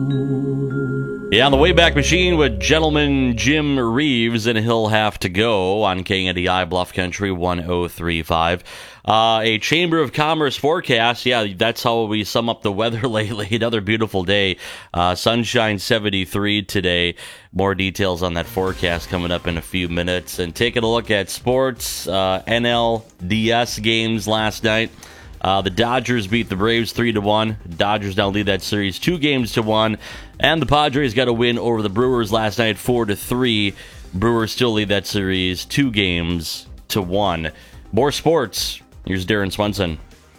Yeah, on the Wayback Machine with Gentleman Jim Reeves, and he'll have to go on KNDI Bluff Country 1035. A Chamber of Commerce forecast. Yeah, that's how we sum up the weather lately. Another beautiful day. Sunshine 73 today. More details on that forecast coming up in a few minutes. And taking a look at sports, NLDS games last night. The Dodgers beat the Braves 3-1. Dodgers now lead that series 2-1. And the Padres got a win over the Brewers last night 4-3. Brewers still lead that series 2-1. More sports. Here's Darren Swenson.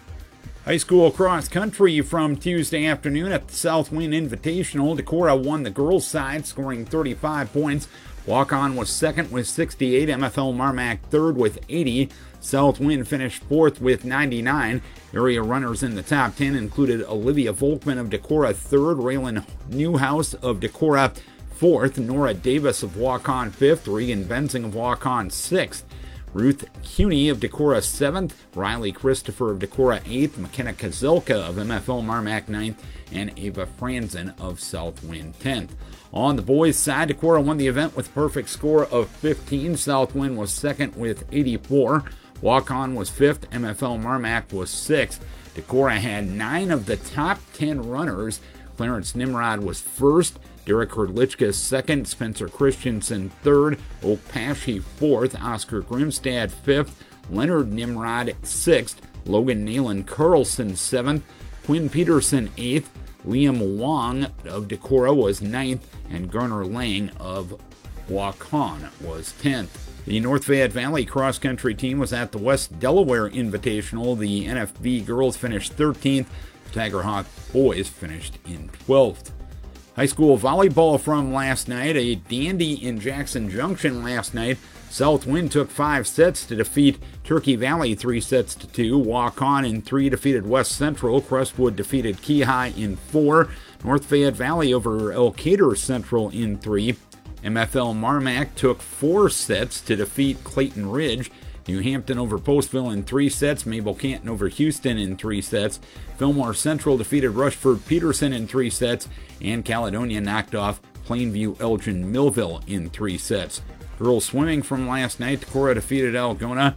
High school cross country from Tuesday afternoon at the Southwind Invitational. Decorah won the girls' side, scoring 35 points. Walk-on was second with 68. MFL Marmac third with 80. Southwind finished fourth with 99. Area runners in the top 10 included Olivia Volkman of Decorah third, Raylan Newhouse of Decorah fourth, Nora Davis of Walk-on fifth, Regan Benzing of Walk-on sixth, Ruth Cuney of Decorah 7th, Riley Christopher of Decorah 8th, McKenna Kazelka of MFL Marmac 9th, and Ava Franzen of Southwind 10th. On the boys' side, Decorah won the event with a perfect score of 15. Southwind was second with 84. Walk-on was 5th. MFL Marmac was 6th. Decorah had 9 of the top 10 runners. Clarence Nimrod was 1st. Derek Herdlichka 2nd, Spencer Christensen 3rd, Oak Pashy 4th, Oscar Grimstad 5th, Leonard Nimrod 6th, Logan Nayland Carlson 7th, Quinn Peterson 8th, Liam Wong of Decorah was 9th, and Garner Lang of Waukon was 10th. The North Fayette Valley cross-country team was at the West Delaware Invitational. The NFB girls finished 13th. The Tiger Hawk boys finished in 12th. High school volleyball from last night. A dandy in Jackson Junction last night. Southwind took 5 sets to defeat Turkey Valley 3-2. Walk-on in 3 defeated West Central. Crestwood defeated Key High in 4. North Fayette Valley over Elkader Central in 3. MFL Marmac took 4 sets to defeat Clayton Ridge. New Hampton over Postville in 3 sets. Mabel Canton over Houston in 3 sets. Fillmore Central defeated Rushford Peterson in 3 sets. And Caledonia knocked off Plainview Elgin Millville in 3 sets. Girls swimming from last night. Decorah defeated Algona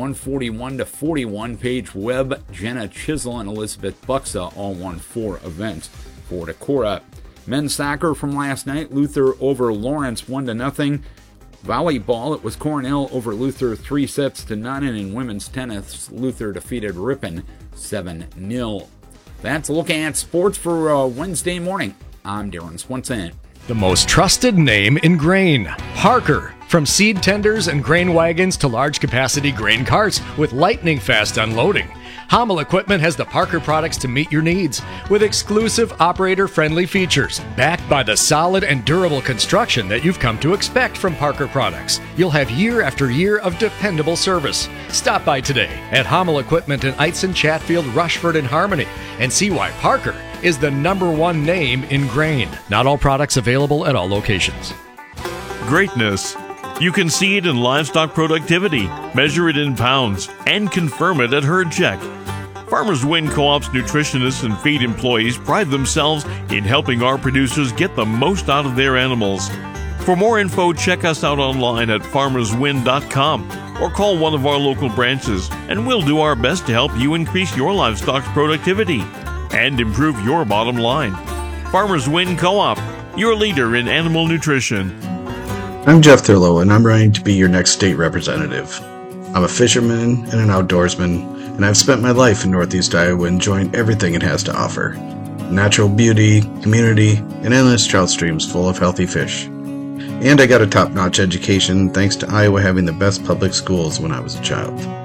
141-41. Paige Webb, Jenna Chisel, and Elizabeth Buxa all won 4 events for Decorah. Men's soccer from last night. Luther over Lawrence 1-0. Volleyball, it was Cornell over Luther 3-0. And in women's tennis, Luther defeated Ripon 7-0. That's a look at sports for Wednesday morning. I'm Darren Swenson. The most trusted name in grain, Parker. From seed tenders and grain wagons to large capacity grain carts with lightning fast unloading, Hamel Equipment has the Parker products to meet your needs with exclusive operator-friendly features backed by the solid and durable construction that you've come to expect from Parker products. You'll have year after year of dependable service. Stop by today at Hamel Equipment in Eitzen, Chatfield, Rushford, and Harmony and see why Parker is the #1 name in grain. Not all products available at all locations. Greatness. You can see it in livestock productivity, measure it in pounds, and confirm it at Herd Check. Farmers Win Co-op's nutritionists and feed employees pride themselves in helping our producers get the most out of their animals. For more info, check us out online at farmerswin.com or call one of our local branches, and we'll do our best to help you increase your livestock's productivity and improve your bottom line. Farmers Win Co-op, your leader in animal nutrition. I'm Jeff Thurlow, and I'm running to be your next state representative. I'm a fisherman and an outdoorsman, and I've spent my life in Northeast Iowa enjoying everything it has to offer. Natural beauty, community, and endless trout streams full of healthy fish. And I got a top-notch education thanks to Iowa having the best public schools when I was a child.